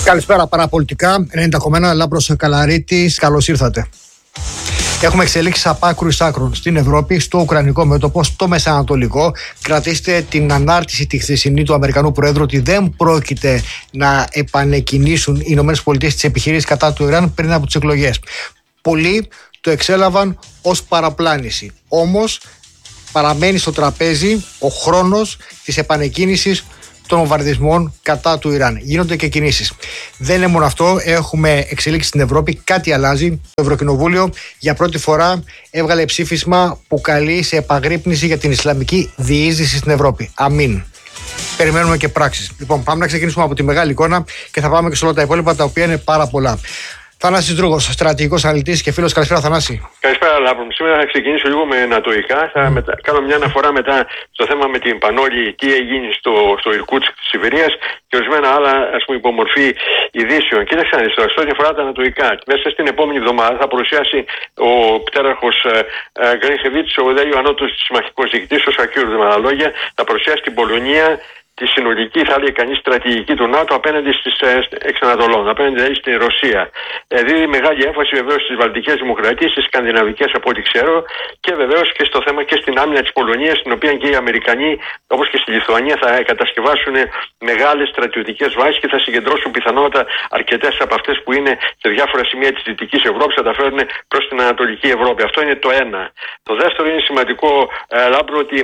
Καλησπέρα παραπολιτικά. 90,1 Λάμπρος Καλαρίτης. Καλώς ήρθατε. Έχουμε εξελίξεις από άκρου εις άκρων στην Ευρώπη, στο ουκρανικό μέτωπο, στο μεσανατολικό. Κρατήστε την ανάρτηση τη χθεσινή του Αμερικανού Προέδρου ότι δεν πρόκειται να επανεκκινήσουν οι ΗΠΑ τις επιχειρήσεις κατά του Ιράν πριν από τις εκλογές. Πολλοί το εξέλαβαν ως παραπλάνηση. Όμως παραμένει στο τραπέζι ο χρόνος της επανεκκίνησης των βομβαρδισμών κατά του Ιράν. Γίνονται και κινήσεις. Δεν είναι μόνο αυτό, έχουμε εξελίξει στην Ευρώπη, κάτι αλλάζει. Το Ευρωκοινοβούλιο για πρώτη φορά έβγαλε ψήφισμα που καλεί σε επαγρύπνηση για την Ισλαμική διείσδυση στην Ευρώπη. Αμήν. Περιμένουμε και πράξεις. Λοιπόν, πάμε να ξεκινήσουμε από τη μεγάλη εικόνα και θα πάμε και σε όλα τα υπόλοιπα, τα οποία είναι πάρα πολλά. Θανάσης Δρούγος, στρατηγικός αναλυτής και φίλος. Καλησπέρα, Θανάση. Καλησπέρα, Λάμπρο. Σήμερα θα ξεκινήσω λίγο με νατοϊκά. Θα κάνω μια αναφορά μετά στο θέμα με την Πανόλη, τι έγινε στο Ιρκούτσκ της Σιβηρίας και ορισμένα άλλα, ας πούμε, υπομορφή ειδήσεων. Κοίταξε να δεις τώρα, σε ό,τι αφορά τα νατοϊκά. Μέσα στην επόμενη εβδομάδα θα παρουσιάσει ο πτέραρχος Γκρίνχεβιτς, ο δε Ιωαννότος συμμαχικός διοικητής, ο Σακύρου, με άλλα λόγια, θα παρουσιάσει την Πολωνία, τη συνολική, θα έλεγε κανείς, στρατηγική του ΝΑΤΟ απέναντι στις εξανατολών, απέναντι δηλαδή στην Ρωσία. Δίδει μεγάλη έμφαση βεβαίως στις βαλτικές δημοκρατίες, στις σκανδιναβικές από ό,τι ξέρω, και βεβαίως και στο θέμα και στην άμυνα της Πολωνίας, στην οποία και οι Αμερικανοί, όπως και στη Λιθουανία, θα κατασκευάσουν μεγάλες στρατιωτικές βάσεις και θα συγκεντρώσουν πιθανότατα αρκετές από αυτές που είναι σε διάφορα σημεία της Δυτικής Ευρώπης, θα τα φέρουν προς την Ανατολική Ευρώπη. Αυτό είναι το ένα. Το δεύτερο είναι σημαντικό, Λάμπρο, ότι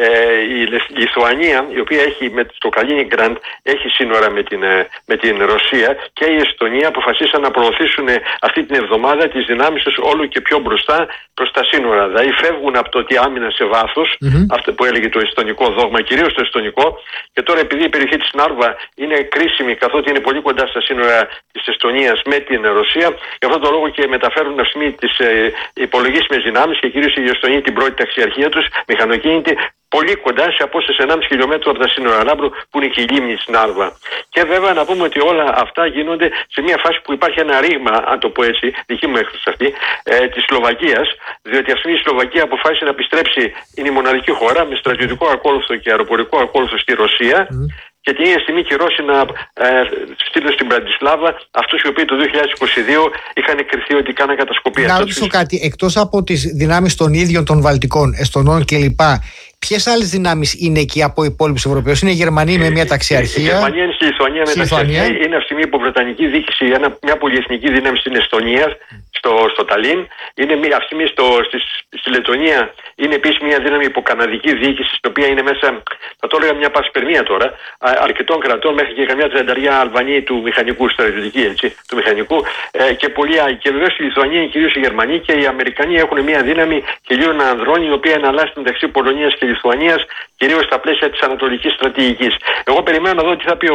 η Λιθουανία, η οποία έχει στο Καλίνιγκραντ έχει σύνορα με την Ρωσία, και η Εστονία αποφασίσαν να προωθήσουν αυτή την εβδομάδα τις δυνάμεις τους όλο και πιο μπροστά προς τα σύνορα. Δηλαδή φεύγουν από το ότι άμυνα σε βάθος, αυτό που έλεγε το εστονικό δόγμα, κυρίως το εστονικό, και τώρα επειδή η περιοχή της Νάρβα είναι κρίσιμη, καθότι είναι πολύ κοντά στα σύνορα της Εστονίας με την Ρωσία, γι' αυτόν τον λόγο και μεταφέρουν αυτή τις υπολογίσιμες δυνάμεις, και κυρίως η Εστονία την πρώτη ταξιαρχία τους, μηχανοκίνητη, πολύ κοντά, σε απόσταση 1,5 χιλιόμετρο από τα σύνορα Λάμπρου, που είναι και η λίμνη της Νάρβα. Και βέβαια να πούμε ότι όλα αυτά γίνονται σε μια φάση που υπάρχει ένα ρήγμα, αν το πω έτσι, δική μου έκφραση αυτή, της Σλοβακίας, διότι αυτή η Σλοβακία αποφάσισε να επιστρέψει, είναι η μοναδική χώρα με στρατιωτικό ακόλουθο και αεροπορικό ακόλουθο στη Ρωσία. Και την ίδια στιγμή και οι Ρώσοι να στείλουν στην Μπραντισλάβα αυτούς οι οποίοι το 2022 είχαν κριθεί ότι κάναν κατασκοπία. Να ρωτήσω κάτι, εκτός από τις δυνάμεις των ίδιων των Βαλτικών, Εστονών κλπ., ποιες άλλες δυνάμεις είναι εκεί από υπόλοιπους Ευρωπαίους? Είναι οι Γερμανοί με μια ταξιαρχία. Η Γερμανία είναι στη Λιθουανία με ταξιαρχία. Είναι αυτή τη στιγμή υποβρετανική διοίκηση, μια πολυεθνική δύναμη στην Εστονία, στο Ταλίν. Είναι αυτή τη στιγμή στη Λετωνία, είναι επίσης μια δύναμη υποκαναδική διοίκηση, στην οποία είναι μέσα, θα το έλεγα, μια πασπερμία τώρα, αρκετών κρατών, μέχρι και καμιά 30 Αλβανοί του μηχανικού, στρατιωτική, έτσι, του μηχανικού, και πολλοί άλλοι. Και βεβαίως στη Λιθουανία είναι κυρίως οι Γερμανοί, και οι Αμερικανοί έχουν μια δύναμη 1.000 ανδρών, η οποία εναλλάσσει μεταξύ Πολωνίας και Λιθουανίας, κυρίως στα πλαίσια της ανατολικής στρατηγικής. Εγώ περιμένω να δω τι θα πει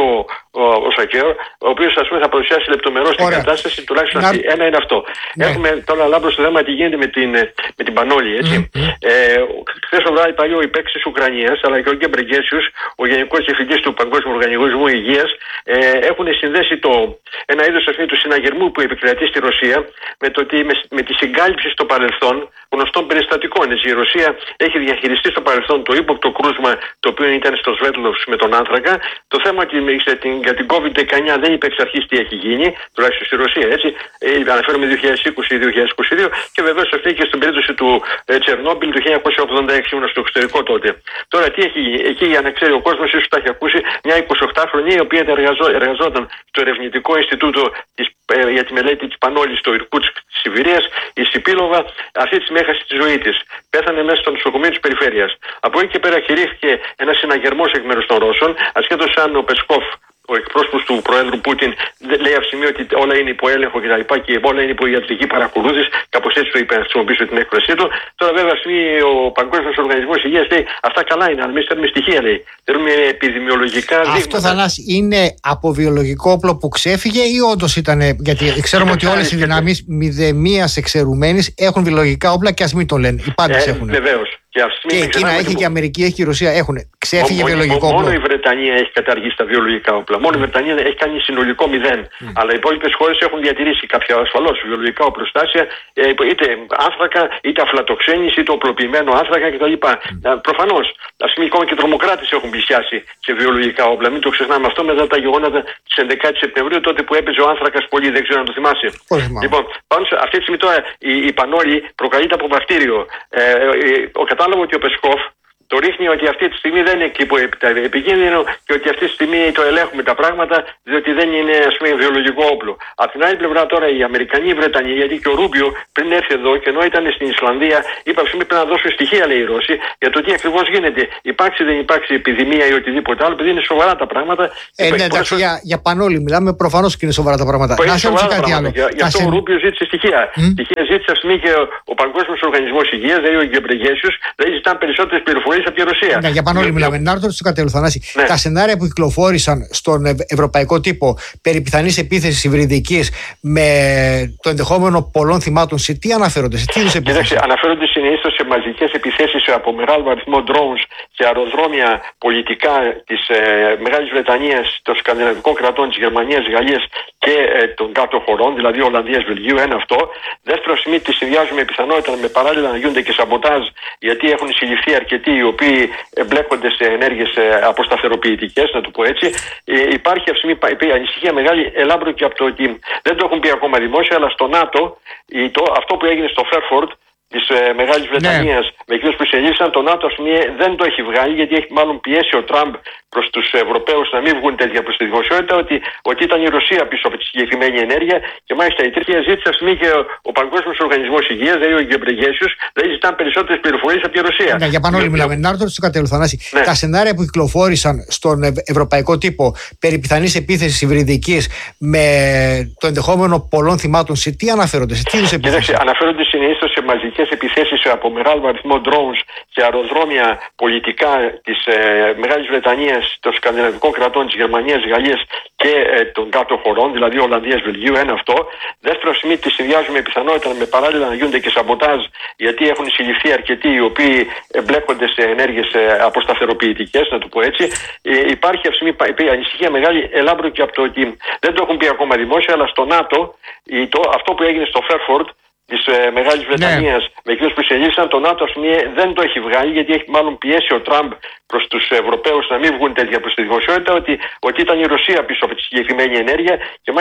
ο Σακέο, ο οποίος, ας πούμε, θα παρουσιάσει λεπτομερώς την κατάσταση, τουλάχιστον ένα είναι αυτό. Έχουμε τώρα, Λάμπρο, στο θέμα τι γίνεται με την Πανόλη, έτσι. Χθες το βράδυ πάλι ο υπέξης της Ουκρανίας, αλλά και ο Γκέμπρεγκέσιους, ο Γενικός Διευθυντής του Παγκόσμιου Οργανισμού Υγείας, έχουν συνδέσει ένα είδος του συναγερμού που επικρατεί στη Ρωσία με τη συγκάλυψη στο παρελθόν γνωστών περιστατικών. Έτσι, η Ρωσία έχει διαχειριστεί στο παρελθόν το ύποπτο κρούσμα, το οποίο ήταν στο Σβέτλοφ με τον άνθρακα. Το θέμα για την COVID-19 δεν είπε εξ αρχής τι έχει γίνει, τουλάχιστον στη Ρωσία, έτσι. Αναφέρομαι 2020-2022, και βεβαίως αυτή και στην περίπτωση του Τσερνόμπιλ του 1986, ήμουν στο εξωτερικό τότε. Τώρα τι έχει γίνει? Εκεί, για να ξέρει ο κόσμος, ίσως τα έχει ακούσει, μια 28χρονη η οποία εργαζόταν στο Ερευνητικό Ινστιτούτο για τη μελέτη της Πανόλης στο Ιρκούτσκ της Σιβηρίας, η Σιπίλοβα, αυτή τη στιγμή έχασε τη ζωή της. Πέθανε μέσα στο νοσοκομείο της περιφέρειας. Από εκεί και πέρα κηρύχθηκε ένας συναγερμός εκ μέρους των Ρώσων, ασχέτως αν ο Πεσκόφ, ο εκπρόσωπος του Προέδρου Πούτιν, λέει αυτή τη στιγμή ότι όλα είναι υπό έλεγχο και όλα είναι υπό ιατρική παρακολούθηση, κάπως έτσι το είπε, να χρησιμοποιήσω την έκφρασή του. Τώρα, βέβαια, αυτή τη στιγμή ο Παγκόσμιος Οργανισμός Υγείας λέει αυτά καλά είναι, αλλά εμείς θέλουμε στοιχεία, λέει. Θέλουμε επιδημιολογικά δείγματα. Αυτό, Θανάση, είναι από βιολογικό όπλο που ξέφυγε ή όντως ήταν? Γιατί ξέρουμε ότι όλες οι δυνάμεις μηδεμίας εξαιρουμένης έχουν βιολογικά όπλα, και ας μην το λένε. Οι πάντες έχουν. Βεβαίως. Και η Κίνα έχει και η Αμερική, έχει και η Ρωσία. Έχουν. Ξέφυγε βιολογικό όπλο. Μόνο η Βρετανία έχει καταργήσει τα βιολογικά όπλα. Μόνο η Βρετανία έχει κάνει συνολικό 0. Αλλά οι υπόλοιπες χώρες έχουν διατηρήσει κάποια ασφαλώς βιολογικά οπλοστάσια, είτε άνθρακα, είτε αφλατοξένηση, είτε οπλοποιημένο άνθρακα κτλ. Προφανώς, ας πούμε, ακόμα και τρομοκράτες έχουν πλησιάσει σε βιολογικά όπλα. Μην το ξεχνάμε αυτό μετά τα γεγονότα της 11ης Σεπτεμβρίου, τότε που έπαιζε ο άνθρακας πολύ, δεν ξέρω αν το θυμάσαι. Λοιπόν, πάνω σε αυτή τη στιγμή τώρα η πανόλη προκαλείται από βακτήριο. Κατάλαβα ότι ο Πεσκόφ το ρίχνει ότι αυτή τη στιγμή δεν είναι εκεί που επικίνδυνο και ότι αυτή τη στιγμή το ελέγχουμε τα πράγματα, διότι δεν είναι, ας πούμε, βιολογικό όπλο. Από την άλλη πλευρά τώρα οι Αμερικανοί, οι Βρετανοί, γιατί και ο Ρούμπιο πριν έρθει εδώ και ενώ ήταν στην Ισλανδία, είπα ότι πρέπει να δώσουν στοιχεία, λέει οι Ρώσοι, για το τι ακριβώς γίνεται. Υπάρξει δεν υπάρξει επιδημία ή οτιδήποτε άλλο, επειδή είναι σοβαρά τα πράγματα. Ναι, εντάξει, για πανόλη μιλάμε, προφανώς και είναι σοβαρά τα πράγματα. Να σε ρωτήσω κάτι άλλο. Γι' αυτό ο Ρούμπιο ζήτησε στοιχεία. Στοιχεία ζήτησε, ας πούμε, και ο Παγκόσμιος Οργανισμός Υγείας, δηλαδή ο Γκεμπρεγέσιος, δηλαδή ζητάνε περισσότερες πληροφορίες από τη Ρωσία. Ναι, για πανόλη μιλάμε. Να ρωτήσω κάτι άλλο, Θανάση. Ναι. Τα σενάρια που κυκλοφόρησαν στον ευρωπαϊκό τύπο περί πιθανής επίθεσης υβριδικής με το ενδεχόμενο πολλών θυμάτων, σε τι αναφέρονται, σε τι είδους επίθεση? Κοίταξε, αναφέρονται συνήθως σε μαζικές επιθέσεις από μεγάλο αριθμό drones σε αεροδρόμια πολιτικά της Μεγάλης Βρετανίας, των σκανδιναβικών κρατών, της Γερμανίας, Γαλλίας και των κάτω χωρών, δηλαδή Ολλανδίας, Βελγίου, ένα αυτό. Δεύτερο σημείο, τη συνδυάζουμε πιθανότητα με παράλληλα να γίνονται και σαμποτάζ, γιατί έχουν συλληφθεί αρκετοί οι οποίοι εμπλέκονται σε ενέργειες αποσταθεροποιητικές, να το πω έτσι. Υπάρχει αυτή τη στιγμή ανησυχία μεγάλη, ελάμπρο και από το ότι δεν το έχουν πει ακόμα δημόσια, αλλά στο ΝΑΤΟ αυτό που έγινε στο Φέρφορντ της Μεγάλης Βρετανίας, με εκείνους που συνελήφθησαν, το ΝΑΤΟ δεν το έχει βγάλει, γιατί έχει μάλλον πιέσει ο Τραμπ προς τους Ευρωπαίους να μην βγουν τέτοια προς τη δημοσιότητα, ότι ήταν η Ρωσία πίσω από τη συγκεκριμένη ενέργεια. Και μάλιστα η Τουρκία ζήτησε, ας πούμε, και ο Παγκόσμιος Οργανισμός Υγείας, δηλαδή ο Γκεμπρεγέσιος, δηλαδή ζητάνε περισσότερες πληροφορίες από τη Ρωσία. Ναι, για πανόλη μιλάμε. Να ρωτήσω κάτι άλλο, Θανάση. Ναι. Τα σενάρια που κυκλοφόρησαν στον ευρωπαϊκό τύπο περί πιθανής επίθεσης υβριδικής με το ενδεχόμενο πολλών θυμάτων, σε τι αναφέρονται, σε τι είδους επίθεση? Κοίταξε, αναφέρονται συνήθως σε μαζικές επιθέσεις από μεγάλο αριθμό drones σε αεροδρόμια πολιτικά της Μεγάλης Βρετανίας, των σκανδιναβικών κρατών, της Γερμανίας, Γαλλίας και των κάτω χωρών, δηλαδή Ολλανδίας, Βελγίου, ένα αυτό. Δεύτερο σημείο, τη συνδυάζουμε πιθανότητα με παράλληλα να γίνονται και σαμποτάζ, γιατί έχουν συλληφθεί αρκετοί οι οποίοι εμπλέκονται σε ενέργειες αποσταθεροποιητικές, να το πω έτσι. Υπάρχει αυτή τη στιγμή ανησυχία μεγάλη, ελάμπρο και από το ότι δεν το έχουν πει ακόμα δημόσια, αλλά στο ΝΑΤΟ αυτό που έγινε στο Φέρφορντ της Μεγάλης Βρετανίας, με εκείνους που συνελήφθησαν, το ΝΑΤΟ δεν το έχει βγάλει, γιατί έχει μάλλον πιέσει ο Τραμπ προς τους Ευρωπαίους να μην βγουν τέτοια προς τη δημοσιότητα, ότι ήταν η Ρωσία πίσω από τη συγκεκριμένη ενέργεια. Και